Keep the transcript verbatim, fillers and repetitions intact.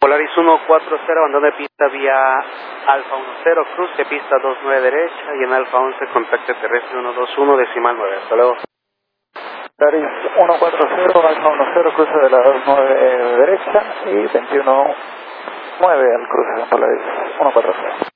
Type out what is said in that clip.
Polaris uno cuatro cero, abandono de pista vía Alfa uno cero, cruce pista dos nueve derecha y en Alfa once contacto terrestre uno dos uno, decimal nueve. Hasta luego. Polaris uno cuatro cero, Alfa uno cero, cruce de la dos nueve derecha y veintiuno nueve al cruce de Polaris uno cuatro cero.